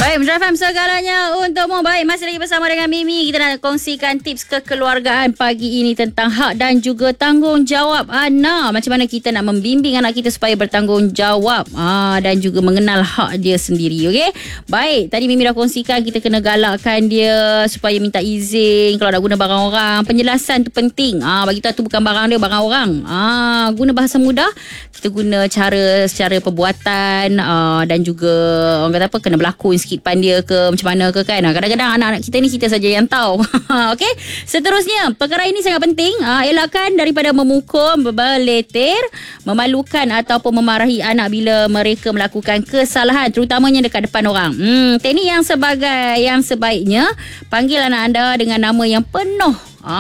Baik, Metro FM segalanya untukmu. Baik, masih lagi bersama dengan Mimi. Kita nak kongsikan tips kekeluargaan pagi ini tentang hak dan juga tanggungjawab anak. Macam mana kita nak membimbing anak kita supaya bertanggungjawab dan juga mengenal hak dia sendiri. Okey? Baik, tadi Mimi dah kongsikan kita kena galakkan dia supaya minta izin kalau nak guna barang orang. Penjelasan tu penting. Bagi tahu tu bukan barang dia, barang orang. Guna bahasa mudah. Kita guna secara perbuatan dan juga orang kata apa, kena berlakon sikit depan dia ke macam mana ke kan. Kadang-kadang anak-anak kita ni kita saja yang tahu. Okey. Seterusnya, perkara ini sangat penting. Elakkan daripada memukul, berleter, memalukan ataupun memarahi anak bila mereka melakukan kesalahan, terutamanya dekat depan orang. Teknik yang sebaiknya panggil anak anda dengan nama yang penuh.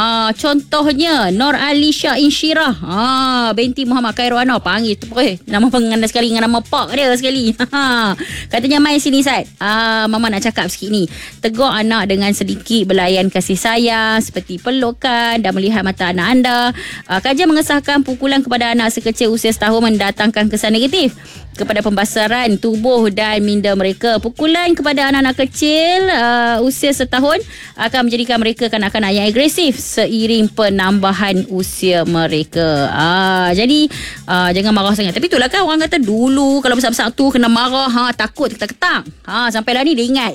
Contohnya Nur Alisha Insyirah, binti Muhammad Khairul Anwar. Panggil tu nama penganda sekali dengan nama pak dia sekali. Katanya, mai sini Sat, mama nak cakap sikit ni. Tegur anak dengan sedikit belayan kasih sayang, seperti pelukan dan melihat mata anak anda. Kajian mengesahkan pukulan kepada anak sekecil usia setahun mendatangkan kesan negatif kepada pembasaran tubuh dan minda mereka. Pukulan kepada anak-anak kecil usia setahun akan menjadikan mereka kanak-kanak yang agresif seiring penambahan usia mereka. Jadi jangan marah sangat. Tapi itulah kan orang kata dulu kalau besar-besar tu kena marah, takut ketak-ketak. Sampai lah ni dia ingat.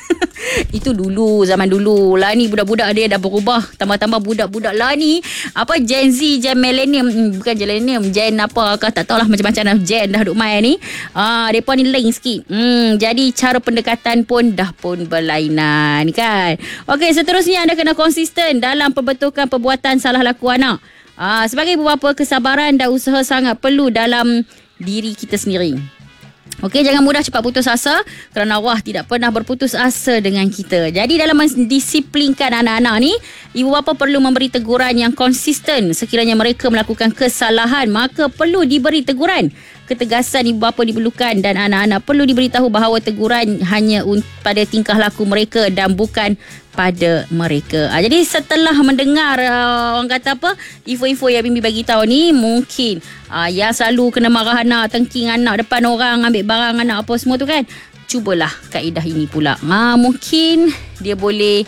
Itu dulu, zaman dulu lah ni. Budak-budak dia dah berubah. Tambah-tambah budak-budak lah ni Gen Z, Gen Millennium, bukan Gen Millennium, Gen apa tak tahulah, macam-macam dah Gen dah duk main ni. Mereka ni lain sikit. Jadi cara pendekatan pun dah pun berlainan kan. Okey, seterusnya anda kena konsisten dalam pembentukan perbuatan salah laku anak. Sebagai ibu bapa, kesabaran dan usaha sangat perlu dalam diri kita sendiri. Okey, jangan mudah cepat putus asa kerana Allah tidak pernah berputus asa dengan kita. Jadi dalam mendisiplinkan anak-anak ni, ibu bapa perlu memberi teguran yang konsisten. Sekiranya mereka melakukan kesalahan, maka perlu diberi teguran. Ketegasan ibu bapa diperlukan dan anak-anak perlu diberitahu bahawa teguran hanya pada tingkah laku mereka dan bukan pada mereka. Jadi setelah mendengar orang kata apa, info-info yang Mimi bagi tahu ni, mungkin yang selalu kena marah anak, tengking anak depan orang, ambil barang anak apa semua tu kan, cubalah kaedah ini pula. Mungkin dia boleh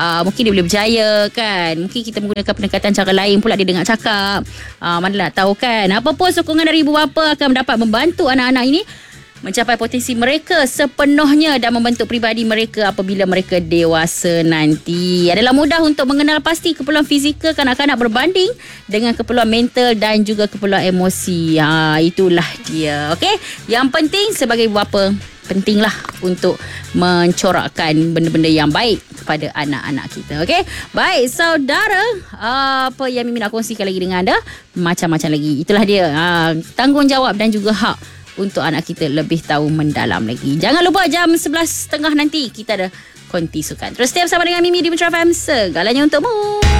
berjaya kan. Mungkin kita menggunakan pendekatan cara lain pula dia dengar cakap. Mana nak tahu kan. Apa pun sokongan dari ibu bapa akan dapat membantu anak-anak ini mencapai potensi mereka sepenuhnya dan membentuk pribadi mereka apabila mereka dewasa nanti. Adalah mudah untuk mengenal pasti keperluan fizikal kanak-kanak berbanding dengan keperluan mental dan juga keperluan emosi. Itulah dia. Okey, yang penting sebagai ibu bapa, pentinglah untuk mencorakkan benda-benda yang baik kepada anak-anak kita. Okey, baik saudara, apa yang Mimi nak kongsikan lagi dengan anda, macam-macam lagi. Itulah dia, tanggungjawab dan juga hak untuk anak kita lebih tahu mendalam lagi. Jangan lupa jam 11.30 nanti kita ada konti sukan. Terus stay bersama dengan Mimi di Metro FM, segalanya untukmu.